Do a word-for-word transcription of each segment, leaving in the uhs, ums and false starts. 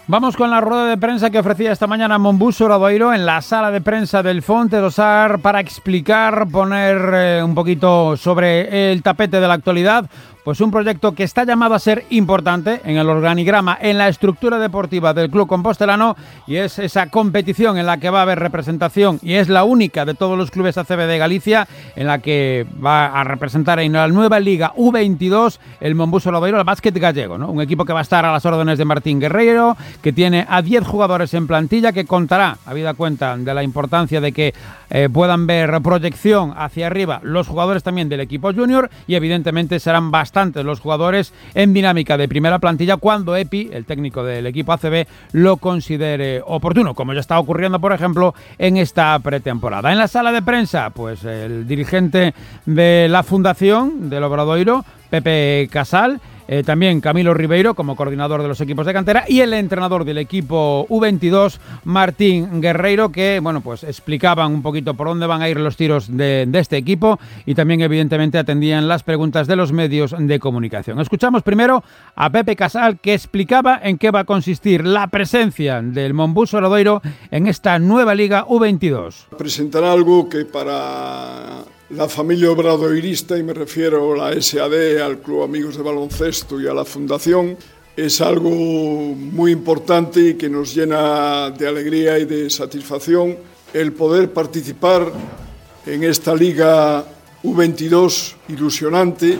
Vamos con la rueda de prensa que ofrecía esta mañana Monbus Obradoiro en la sala de prensa del Fonte do Sar para explicar, poner eh, un poquito sobre el tapete de la actualidad. Pues un proyecto que está llamado a ser importante en el organigrama, en la estructura deportiva del club compostelano, y es esa competición en la que va a haber representación, y es la única de todos los clubes A C B de Galicia, en la que va a representar en la nueva Liga U veintidós el Monbus Obradoiro, el básquet gallego, ¿no? Un equipo que va a estar a las órdenes de Martín Guerreiro, que tiene a diez jugadores en plantilla, que contará, habida cuenta de la importancia de que eh, puedan ver proyección hacia arriba los jugadores también del equipo junior, y evidentemente serán bastante los jugadores en dinámica de primera plantilla cuando Epi, el técnico del equipo A C B, lo considere oportuno, como ya está ocurriendo, por ejemplo, en esta pretemporada. En la sala de prensa, pues el dirigente de la Fundación del Obradoiro, Pepe Casal, Eh, también Camilo Ribeiro como coordinador de los equipos de cantera, y el entrenador del equipo U veintidós, Martín Guerreiro, que bueno, pues explicaban un poquito por dónde van a ir los tiros de, de este equipo, y también evidentemente atendían las preguntas de los medios de comunicación. Escuchamos primero a Pepe Casal, que explicaba en qué va a consistir la presencia del Monbus Obradoiro en esta nueva Liga U veintidós. Presentar algo que para la familia obradoirista, y me refiero a la S A D, al Club Amigos de Baloncesto y a la Fundación, es algo muy importante y que nos llena de alegría y de satisfacción el poder participar en esta Liga U veintidós ilusionante,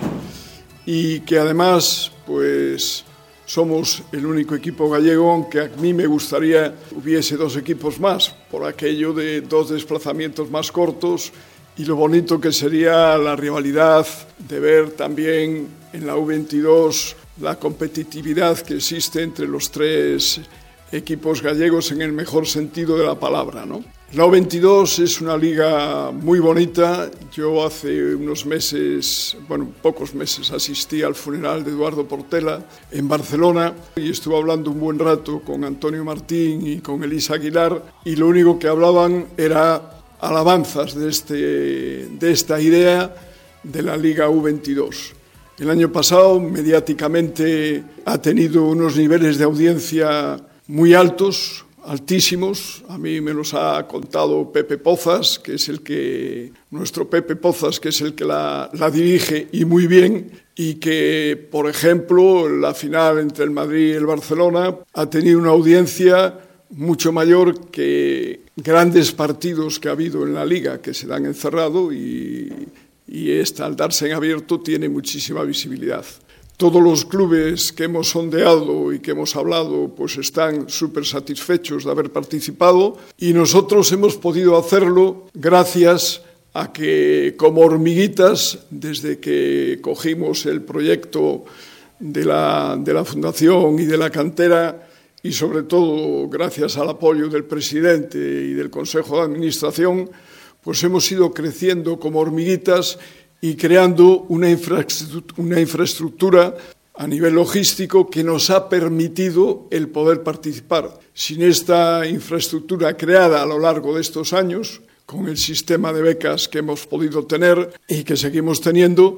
y que además pues somos el único equipo gallego, aunque a mí me gustaría hubiese dos equipos más, por aquello de dos desplazamientos más cortos y lo bonito que sería la rivalidad de ver también en la U veintidós la competitividad que existe entre los tres equipos gallegos en el mejor sentido de la palabra, ¿no? La U veintidós es una liga muy bonita. Yo hace unos meses, bueno, pocos meses, asistí al funeral de Eduardo Portela en Barcelona y estuve hablando un buen rato con Antonio Martín y con Elisa Aguilar, y lo único que hablaban era alabanzas de, este, de esta idea de la Liga U veintidós. El año pasado, mediáticamente, ha tenido unos niveles de audiencia muy altos, altísimos. A mí me los ha contado Pepe Pozas, que es el que, nuestro Pepe Pozas, que es el que la, la dirige, y muy bien, y que, por ejemplo, la final entre el Madrid y el Barcelona ha tenido una audiencia mucho mayor que grandes partidos que ha habido en la Liga, que se dan encerrado, y, y esta, al darse en abierto, tiene muchísima visibilidad. Todos los clubes que hemos sondeado y que hemos hablado pues están súper satisfechos de haber participado, y nosotros hemos podido hacerlo gracias a que, como hormiguitas, desde que cogimos el proyecto de la, de la Fundación y de la cantera, y sobre todo gracias al apoyo del presidente y del Consejo de Administración, pues hemos ido creciendo como hormiguitas y creando una infraestructura, una infraestructura a nivel logístico que nos ha permitido el poder participar. Sin esta infraestructura creada a lo largo de estos años, con el sistema de becas que hemos podido tener y que seguimos teniendo,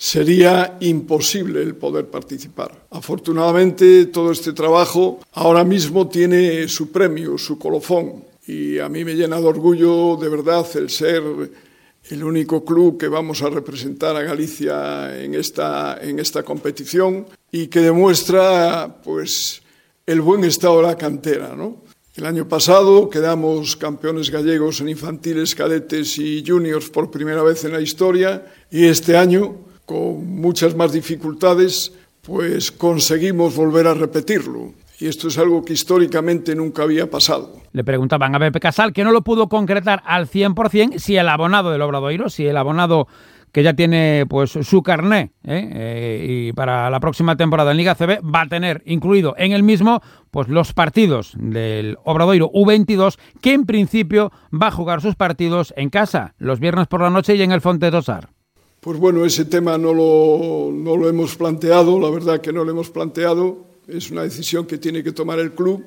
sería imposible el poder participar. Afortunadamente, todo este trabajo ahora mismo tiene su premio, su colofón, y a mí me llena de orgullo, de verdad, el ser el único club que vamos a representar a Galicia en esta, en esta competición, y que demuestra pues el buen estado de la cantera, ¿no? El año pasado quedamos campeones gallegos en infantiles, cadetes y juniors por primera vez en la historia, y este año, con muchas más dificultades, pues conseguimos volver a repetirlo. Y esto es algo que históricamente nunca había pasado. Le preguntaban a Pepe Casal, que no lo pudo concretar al cien por ciento, si el abonado del Obradoiro, si el abonado que ya tiene pues su carné ¿eh? Eh, y para la próxima temporada en Liga C B va a tener incluido en el mismo pues los partidos del Obradoiro U veintidós, que en principio va a jugar sus partidos en casa los viernes por la noche y en el Fonte do Sar. Pues bueno, ese tema no lo, no lo hemos planteado, la verdad que no lo hemos planteado, es una decisión que tiene que tomar el club,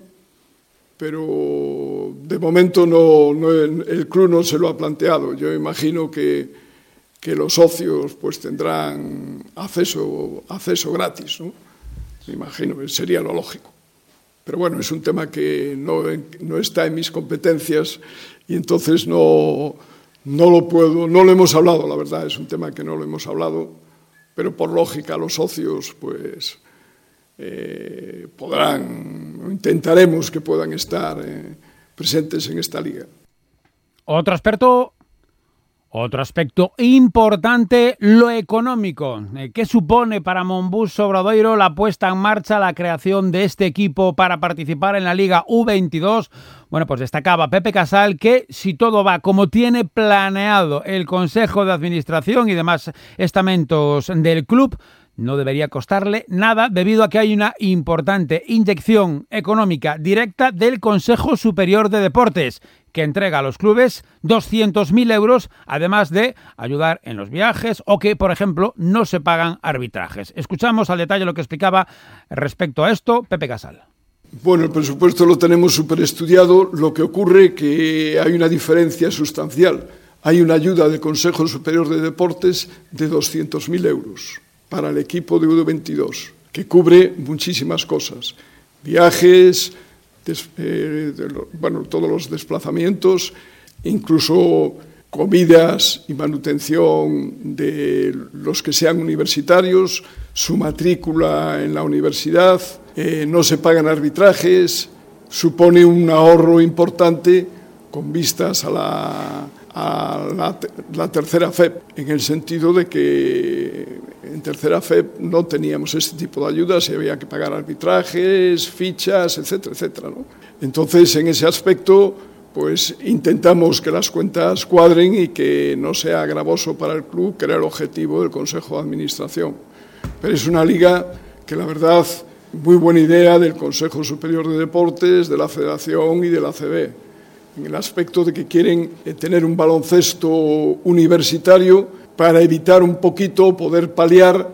pero de momento no, no, el club no se lo ha planteado. Yo imagino que, que los socios pues tendrán acceso, acceso gratis, ¿no? Me imagino que sería lo lógico. pero bueno, es un tema que no, no está en mis competencias y entonces no, no lo puedo, no lo hemos hablado, la verdad, es un tema que no lo hemos hablado, pero por lógica los socios pues eh, podrán, intentaremos que puedan estar eh, presentes en esta liga. Otro aspecto, otro aspecto importante, lo económico. ¿Qué supone para Monbus Obradoiro la puesta en marcha, la creación de este equipo para participar en la Liga U veintidós? Bueno, pues destacaba Pepe Casal que si todo va como tiene planeado el Consejo de Administración y demás estamentos del club, no debería costarle nada debido a que hay una importante inyección económica directa del Consejo Superior de Deportes, que entrega a los clubes doscientos mil euros, además de ayudar en los viajes o que, por ejemplo, no se pagan arbitrajes. Escuchamos al detalle lo que explicaba respecto a esto Pepe Casal. Bueno, el presupuesto lo tenemos súper estudiado. Lo que ocurre es que hay una diferencia sustancial. Hay una ayuda del Consejo Superior de Deportes de doscientos mil euros para el equipo de U veintidós, que cubre muchísimas cosas. Viajes, des, eh, de lo, bueno, todos los desplazamientos, incluso comidas y manutención de los que sean universitarios, su matrícula en la universidad, eh, no se pagan arbitrajes, supone un ahorro importante con vistas a la, a la, la tercera F E P, en el sentido de que en tercera F E P no teníamos este tipo de ayudas y había que pagar arbitrajes, fichas, etcétera, etcétera, ¿no? Entonces, en ese aspecto, pues intentamos que las cuentas cuadren y que no sea gravoso para el club, que era el objetivo del Consejo de Administración. Pero es una liga que, la verdad, muy buena idea del Consejo Superior de Deportes, de la Federación y de la A C B, en el aspecto de que quieren tener un baloncesto universitario para evitar un poquito, poder paliar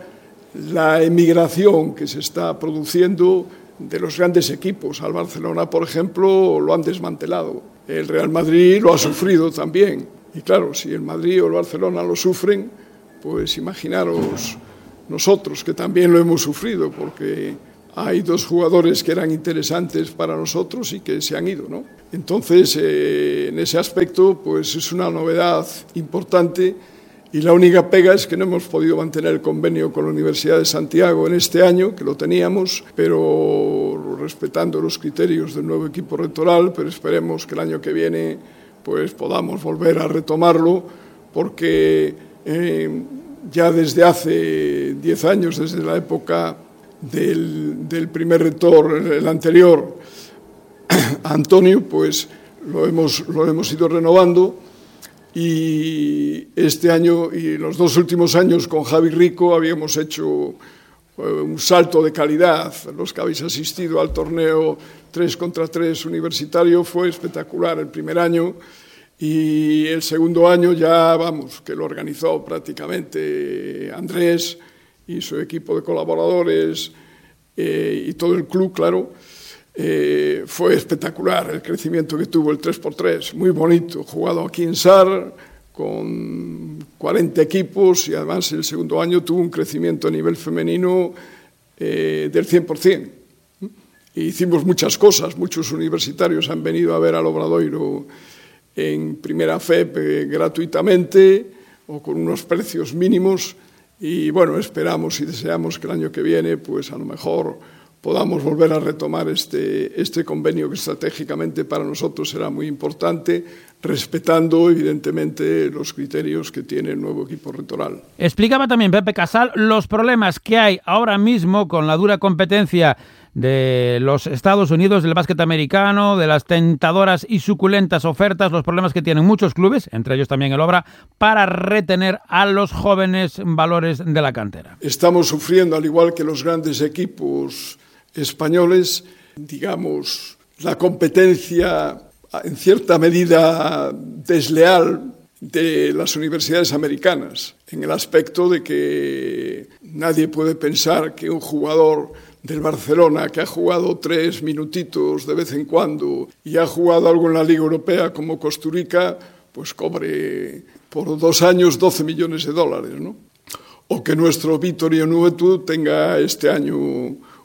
la emigración que se está produciendo de los grandes equipos. Al Barcelona, por ejemplo, lo han desmantelado. El Real Madrid lo ha sufrido también. Y claro, si el Madrid o el Barcelona lo sufren, pues imaginaros nosotros, que también lo hemos sufrido, porque hay dos jugadores que eran interesantes para nosotros y que se han ido, ¿no? Entonces, eh, en ese aspecto, pues es una novedad importante. Y la única pega es que no hemos podido mantener el convenio con la Universidad de Santiago en este año, que lo teníamos, pero respetando los criterios del nuevo equipo rectoral, pero esperemos que el año que viene pues podamos volver a retomarlo, porque eh, ya desde hace diez años, desde la época del, del primer rector, el anterior, Antonio, pues lo hemos, lo hemos ido renovando. Y este año y los dos últimos años con Javi Rico habíamos hecho un salto de calidad. Los que habéis asistido al torneo tres contra tres universitario fue espectacular el primer año, y el segundo año ya, vamos, que lo organizó prácticamente Andrés y su equipo de colaboradores eh, y todo el club, claro. Eh, fue espectacular el crecimiento que tuvo el tres por tres, muy bonito, jugado aquí en Sar con cuarenta equipos, y además el segundo año tuvo un crecimiento a nivel femenino eh, del cien por ciento. E hicimos muchas cosas, muchos universitarios han venido a ver al Obradoiro en primera F E P eh, gratuitamente o con unos precios mínimos, y bueno, esperamos y deseamos que el año que viene pues a lo mejor podamos volver a retomar este, este convenio que estratégicamente para nosotros será muy importante, respetando evidentemente los criterios que tiene el nuevo equipo rectoral. Explicaba también Pepe Casal los problemas que hay ahora mismo con la dura competencia de los Estados Unidos, del básquet americano, de las tentadoras y suculentas ofertas, los problemas que tienen muchos clubes, entre ellos también el Obra, para retener a los jóvenes valores de la cantera. Estamos sufriendo, al igual que los grandes equipos españoles, digamos, la competencia en cierta medida desleal de las universidades americanas, en el aspecto de que nadie puede pensar que un jugador del Barcelona, que ha jugado tres minutitos de vez en cuando y ha jugado algo en la Liga Europea como Costurica, pues cobre por dos años doce millones de dólares, ¿no? O que nuestro Vítor Ionuetu tenga este año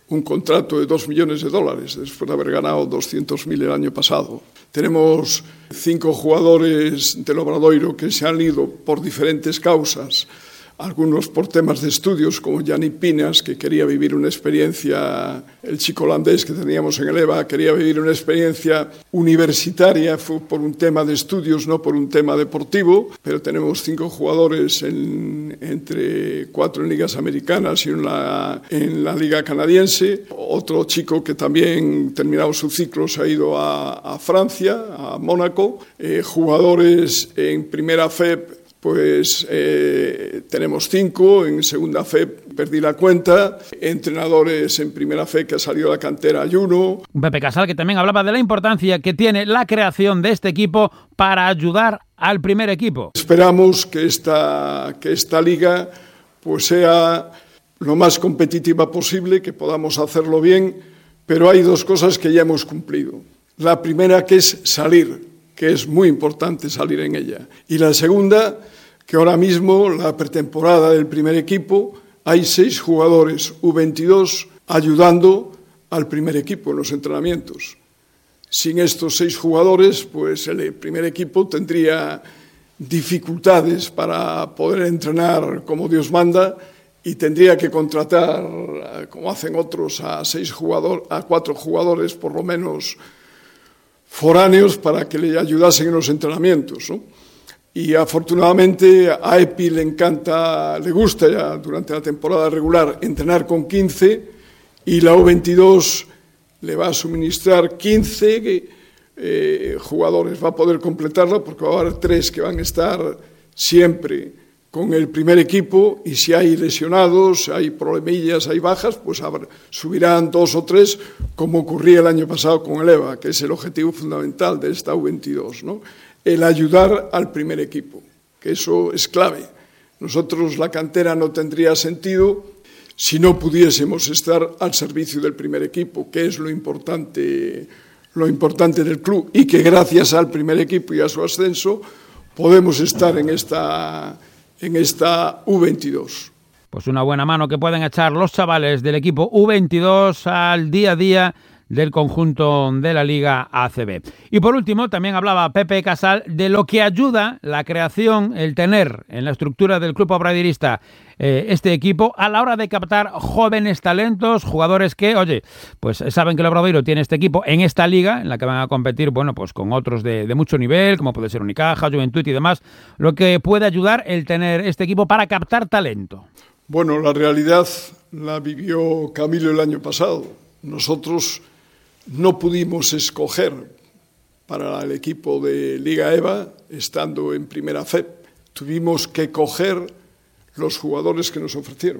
un contrato de dos millones de dólares, después de haber ganado doscientos mil el año pasado. Tenemos cinco jugadores del Obradoiro que se han ido por diferentes causas, algunos por temas de estudios, como Yannick Pinas, que quería vivir una experiencia, el chico holandés que teníamos en el EVA, quería vivir una experiencia universitaria, fue por un tema de estudios, no por un tema deportivo, pero tenemos cinco jugadores, en, entre cuatro en ligas americanas y en la, en la liga canadiense. Otro chico que también, terminado su ciclo, se ha ido a, a Francia, a Mónaco. Eh, jugadores en primera F E P, pues eh, tenemos cinco, en segunda F E P perdí la cuenta, entrenadores en primera F E P que ha salido de la cantera hay uno. Pepe Casal, que también hablaba de la importancia que tiene la creación de este equipo para ayudar al primer equipo. Esperamos que esta, que esta liga pues sea lo más competitiva posible, que podamos hacerlo bien, pero hay dos cosas que ya hemos cumplido. La primera, que es salir, que es muy importante salir en ella. Y la segunda, que ahora mismo, la pretemporada del primer equipo, hay seis jugadores U veintidós ayudando al primer equipo en los entrenamientos. Sin estos seis jugadores, pues el primer equipo tendría dificultades para poder entrenar como Dios manda y tendría que contratar, como hacen otros, a seis jugadores, a cuatro jugadores por lo menos foráneos para que le ayudasen en los entrenamientos, ¿no? Y afortunadamente a Epi le encanta, le gusta ya durante la temporada regular entrenar con quince y la U veintidós le va a suministrar quince eh, jugadores, va a poder completarla porque va a haber tres que van a estar siempre con el primer equipo y si hay lesionados, hay problemillas, hay bajas, pues habrá, subirán dos o tres como ocurría el año pasado con el EVA, que es el objetivo fundamental de esta U veintidós, ¿no? El ayudar al primer equipo, que eso es clave. Nosotros la cantera no tendría sentido si no pudiésemos estar al servicio del primer equipo, que es lo importante, lo importante del club y que gracias al primer equipo y a su ascenso podemos estar en esta, en esta U veintidós. Pues una buena mano que pueden echar los chavales del equipo U veintidós al día a día del conjunto de la Liga A C B. Y por último, también hablaba Pepe Casal de lo que ayuda la creación, el tener en la estructura del club obradoirista eh, este equipo a la hora de captar jóvenes talentos, jugadores que, oye, pues saben que el Obradoiro tiene este equipo en esta liga, en la que van a competir, bueno, pues con otros de, de mucho nivel, como puede ser Unicaja, Juventud y demás, lo que puede ayudar el tener este equipo para captar talento. Bueno, la realidad la vivió Camilo el año pasado. Nosotros no pudimos escoger para el equipo de Liga EVA estando en primera F E P. Tuvimos que coger los jugadores que nos ofrecieron.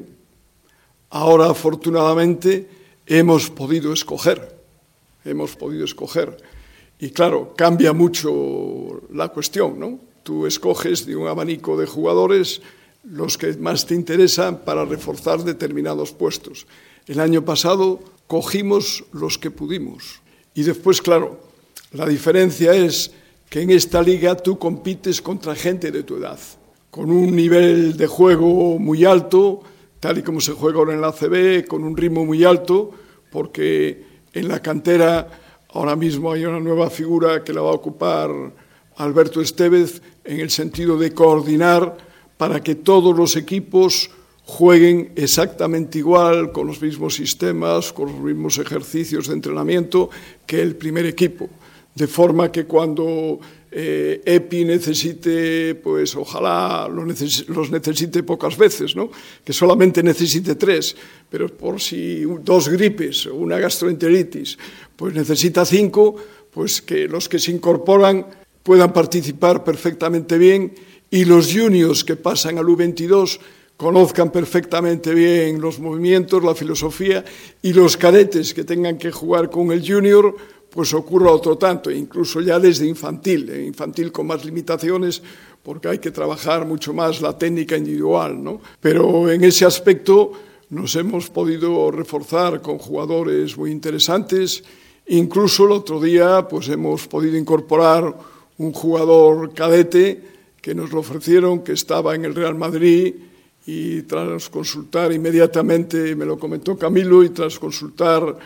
Ahora, afortunadamente, hemos podido escoger. Hemos podido escoger. Y claro, cambia mucho la cuestión, ¿no? Tú escoges de un abanico de jugadores los que más te interesan para reforzar determinados puestos. El año pasado cogimos los que pudimos. Y después, claro, la diferencia es que en esta liga tú compites contra gente de tu edad, con un nivel de juego muy alto, tal y como se juega ahora en la A C B, con un ritmo muy alto, porque en la cantera ahora mismo hay una nueva figura que la va a ocupar Alberto Estevez en el sentido de coordinar para que todos los equipos jueguen exactamente igual, con los mismos sistemas, con los mismos ejercicios de entrenamiento que el primer equipo. De forma que cuando eh, Epi necesite, pues ojalá lo neces- los necesite pocas veces, ¿no? Que solamente necesite tres, pero por si dos gripes o una gastroenteritis, pues necesita cinco, pues que los que se incorporan puedan participar perfectamente bien y los juniors que pasan al U veintidós conozcan perfectamente bien los movimientos, la filosofía, y los cadetes que tengan que jugar con el junior, pues ocurra otro tanto, incluso ya desde infantil, eh, infantil con más limitaciones, porque hay que trabajar mucho más la técnica individual, ¿no? Pero en ese aspecto nos hemos podido reforzar con jugadores muy interesantes, incluso el otro día pues hemos podido incorporar un jugador cadete que nos lo ofrecieron, que estaba en el Real Madrid, y tras consultar inmediatamente, me lo comentó Camilo, y tras consultar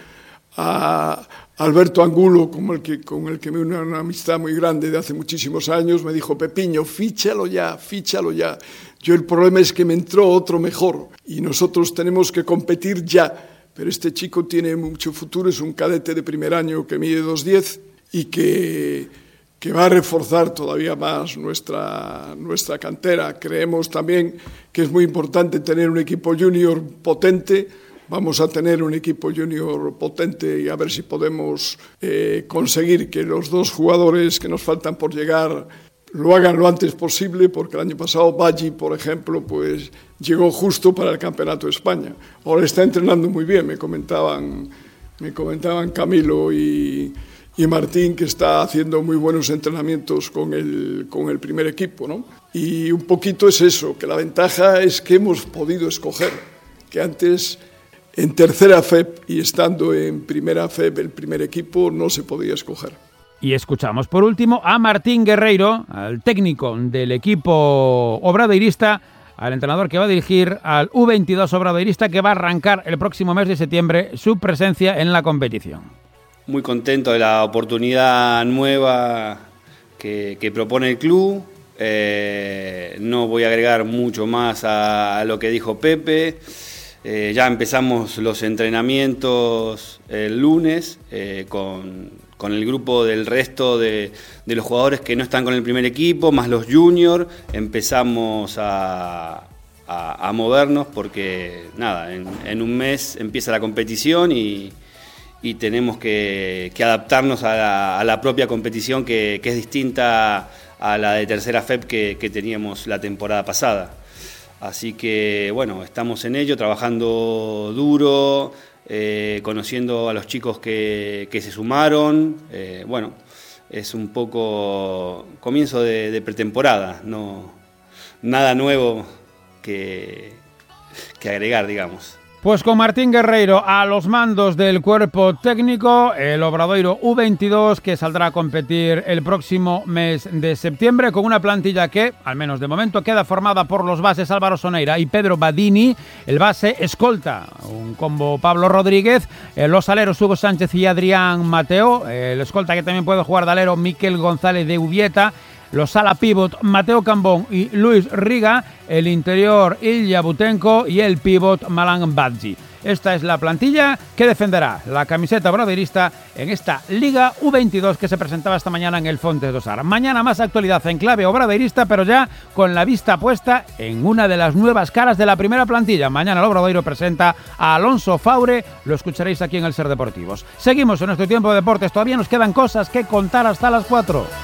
a Alberto Angulo, con el que, con el que me une una amistad muy grande de hace muchísimos años, me dijo: Pepiño, fíchalo ya, fíchalo ya. Yo el problema es que me entró otro mejor y nosotros tenemos que competir ya. Pero este chico tiene mucho futuro, es un cadete de primer año que mide dos diez y que, que va a reforzar todavía más nuestra, nuestra cantera. Creemos también que es muy importante tener un equipo junior potente. Vamos a tener un equipo junior potente y a ver si podemos eh, conseguir que los dos jugadores que nos faltan por llegar lo hagan lo antes posible, porque el año pasado Baggi, por ejemplo, pues llegó justo para el Campeonato de España. Ahora está entrenando muy bien, me comentaban, me comentaban Camilo y, y Martín, que está haciendo muy buenos entrenamientos con el, con el primer equipo, ¿no? Y un poquito es eso, que la ventaja es que hemos podido escoger, que antes en tercera F E P y estando en primera F E P el primer equipo no se podía escoger. Y escuchamos por último a Martín Guerreiro, al técnico del equipo obradoirista, al entrenador que va a dirigir al U veintidós obradoirista, que va a arrancar el próximo mes de septiembre su presencia en la competición. Muy contento de la oportunidad nueva que, que propone el club. Eh, no voy a agregar mucho más a, a lo que dijo Pepe. Eh, ya empezamos los entrenamientos el lunes eh, con... con el grupo del resto de, de los jugadores que no están con el primer equipo, más los juniors. Empezamos a, a, a movernos porque, nada, en, en un mes empieza la competición y, y tenemos que, que adaptarnos a la, a la propia competición que, que es distinta a la de tercera F E P que, que teníamos la temporada pasada. Así que, bueno, estamos en ello, trabajando duro, Eh, conociendo a los chicos que, que se sumaron. Eh, bueno, es un poco comienzo de, de pretemporada, no nada nuevo que, que agregar, digamos. Pues con Martín Guerreiro a los mandos del cuerpo técnico, el Obradoiro U veintidós, que saldrá a competir el próximo mes de septiembre, con una plantilla que, al menos de momento, queda formada por los bases Álvaro Soneira y Pedro Badini, el base escolta, un combo Pablo Rodríguez, los aleros Hugo Sánchez y Adrián Mateo, el escolta que también puede jugar de alero Miquel González de Ubieta, los ala pivot Mateo Cambón y Luis Riga, el interior Ilya Butenko y el pivot Malan Badji. Esta es la plantilla que defenderá la camiseta obradoirista en esta Liga U veintidós que se presentaba esta mañana en el Fontes do Sar. Mañana más actualidad en clave obradoirista, pero ya con la vista puesta en una de las nuevas caras de la primera plantilla. Mañana el Obradoiro presenta a Alonso Faure, lo escucharéis aquí en el Ser Deportivos. Seguimos en nuestro tiempo de deportes, todavía nos quedan cosas que contar hasta las cuatro.